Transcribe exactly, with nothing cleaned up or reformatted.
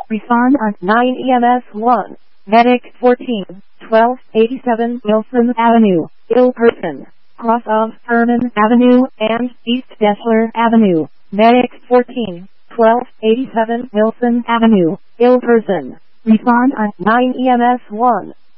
Respond on nine E M S one. Medic fourteen, twelve eighty-seven Wilson Avenue, ill person, cross of Herman Avenue and East Deshler Avenue. Medic fourteen, twelve eighty-seven Wilson Avenue, ill person. Respond on nine E M S one.